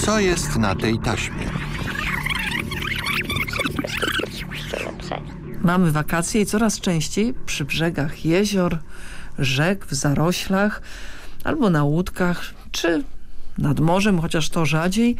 Co jest na tej taśmie? Mamy wakacje i coraz częściej przy brzegach jezior, rzek, w zaroślach albo na łódkach, czy nad morzem, chociaż to rzadziej,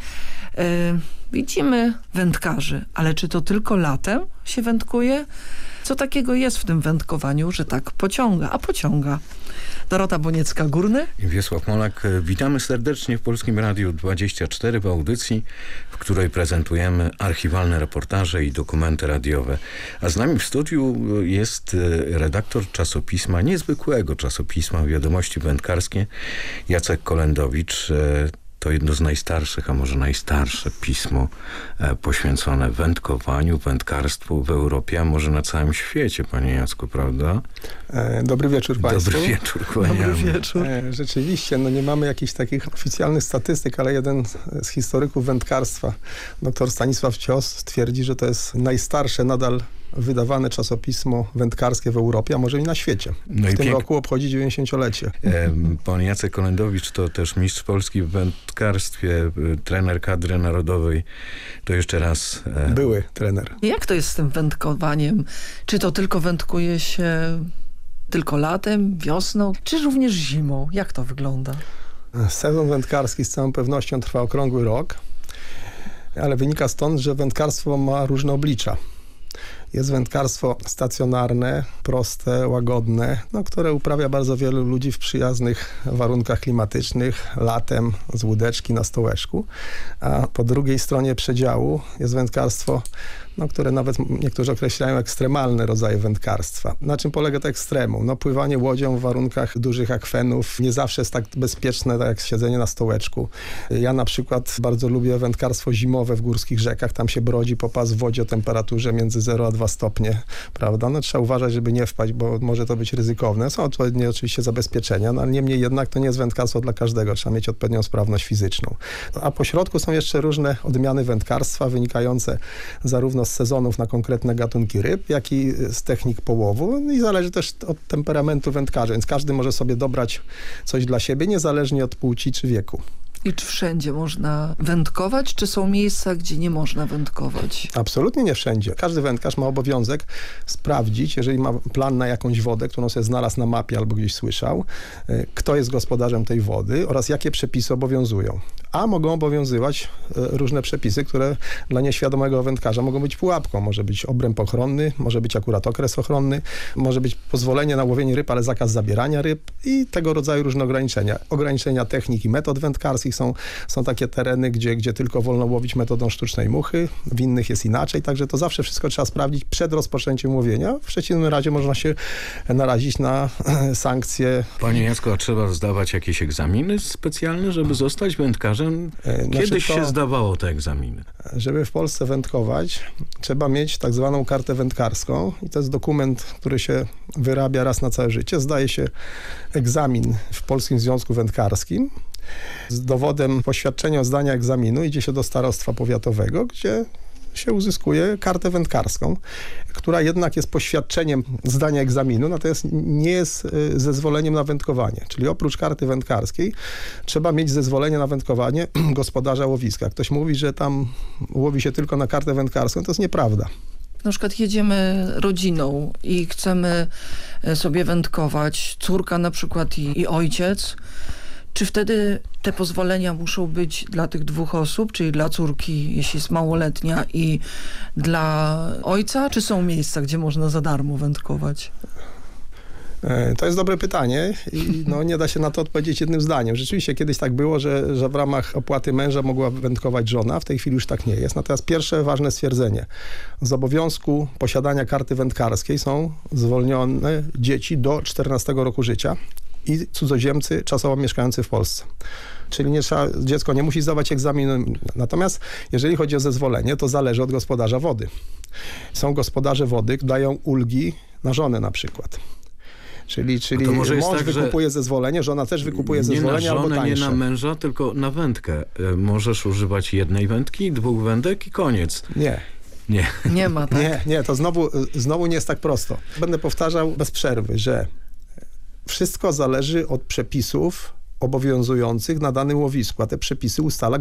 widzimy wędkarzy. Ale czy to tylko latem się wędkuje? Co takiego jest w tym wędkowaniu, że tak pociąga? A pociąga. Dorota Boniecka-Górny i Wiesław Molak. Witamy serdecznie w Polskim Radiu 24 w audycji, w której prezentujemy archiwalne reportaże i dokumenty radiowe. A z nami w studiu jest redaktor czasopisma, niezwykłego czasopisma Wiadomości Wędkarskie, Jacek Kolendowicz. To jedno z najstarszych, a może najstarsze pismo poświęcone wędkowaniu, wędkarstwu w Europie, a może na całym świecie, panie Jacku, prawda? Dobry wieczór państwu. Dobry wieczór, kłaniamy. Dobry wieczór. Rzeczywiście, no nie mamy jakichś takich oficjalnych statystyk, ale jeden z historyków wędkarstwa, dr Stanisław Cios, twierdzi, że to jest najstarsze nadal wydawane czasopismo wędkarskie w Europie, a może i na świecie. No w tym roku obchodzi 90-lecie. Pan Jacek Kolendowicz to też mistrz Polski w wędkarstwie, trener kadry narodowej. To jeszcze raz... Były trener. Jak to jest z tym wędkowaniem? Czy to tylko wędkuje się tylko latem, wiosną, czy również zimą? Jak to wygląda? Sezon wędkarski z całą pewnością trwa okrągły rok, ale wynika stąd, że wędkarstwo ma różne oblicza. Jest wędkarstwo stacjonarne, proste, łagodne, które uprawia bardzo wielu ludzi w przyjaznych warunkach klimatycznych, latem z łódeczki na stołeczku. A po drugiej stronie przedziału jest wędkarstwo, które nawet niektórzy określają ekstremalne rodzaje wędkarstwa. Na czym polega to ekstremum? Pływanie łodzią w warunkach dużych akwenów nie zawsze jest tak bezpieczne, tak jak siedzenie na stołeczku. Ja na przykład bardzo lubię wędkarstwo zimowe w górskich rzekach. Tam się brodzi po pas w wodzie o temperaturze między 0 a 2 stopnie, prawda? Trzeba uważać, żeby nie wpaść, bo może to być ryzykowne. Są odpowiednie oczywiście zabezpieczenia, ale niemniej jednak to nie jest wędkarstwo dla każdego. Trzeba mieć odpowiednią sprawność fizyczną. A po środku są jeszcze różne odmiany wędkarstwa wynikające zarówno z sezonów na konkretne gatunki ryb, jak i z technik połowu. I zależy też od temperamentu wędkarza, więc każdy może sobie dobrać coś dla siebie, niezależnie od płci czy wieku. I czy wszędzie można wędkować, czy są miejsca, gdzie nie można wędkować? Absolutnie nie wszędzie. Każdy wędkarz ma obowiązek sprawdzić, jeżeli ma plan na jakąś wodę, którą sobie znalazł na mapie albo gdzieś słyszał, kto jest gospodarzem tej wody oraz jakie przepisy obowiązują. A mogą obowiązywać różne przepisy, które dla nieświadomego wędkarza mogą być pułapką. Może być obręb ochronny, może być akurat okres ochronny, może być pozwolenie na łowienie ryb, ale zakaz zabierania ryb i tego rodzaju różne ograniczenia. Ograniczenia technik i metod wędkarskich. Są takie tereny, gdzie tylko wolno łowić metodą sztucznej muchy, w innych jest inaczej, także to zawsze wszystko trzeba sprawdzić przed rozpoczęciem łowienia. W przeciwnym razie można się narazić na sankcje. Panie Jacku, a trzeba zdawać jakieś egzaminy specjalne, żeby zostać wędkarzem? Kiedyś się zdawało te egzaminy. Żeby w Polsce wędkować, trzeba mieć tak zwaną kartę wędkarską i to jest dokument, który się wyrabia raz na całe życie. Zdaje się egzamin w Polskim Związku Wędkarskim. Z dowodem poświadczenia o zdania egzaminu idzie się do starostwa powiatowego, gdzie się uzyskuje kartę wędkarską, która jednak jest poświadczeniem zdania egzaminu, natomiast nie jest zezwoleniem na wędkowanie. Czyli oprócz karty wędkarskiej trzeba mieć zezwolenie na wędkowanie gospodarza łowiska. Ktoś mówi, że tam łowi się tylko na kartę wędkarską, to jest nieprawda. Na przykład jedziemy rodziną i chcemy sobie wędkować, córka na przykład i ojciec. Czy wtedy te pozwolenia muszą być dla tych dwóch osób, czyli dla córki, jeśli jest małoletnia, i dla ojca? Czy są miejsca, gdzie można za darmo wędkować? To jest dobre pytanie i nie da się na to odpowiedzieć jednym zdaniem. Rzeczywiście kiedyś tak było, że w ramach opłaty męża mogła wędkować żona, w tej chwili już tak nie jest. Natomiast pierwsze ważne stwierdzenie. Z obowiązku posiadania karty wędkarskiej są zwolnione dzieci do 14 roku życia i cudzoziemcy czasowo mieszkający w Polsce. Czyli dziecko nie musi zdawać egzaminu. Natomiast jeżeli chodzi o zezwolenie, to zależy od gospodarza wody. Są gospodarze wody, dają ulgi na żonę na przykład. Czyli mąż wykupuje zezwolenie, żona też wykupuje zezwolenie albo tańsze. Nie na męża, tylko na wędkę. Możesz używać jednej wędki, 2 wędek i koniec. Nie. Nie ma, tak? Nie, to znowu nie jest tak prosto. Będę powtarzał bez przerwy, że wszystko zależy od przepisów obowiązujących na danym łowisku, a te przepisy ustala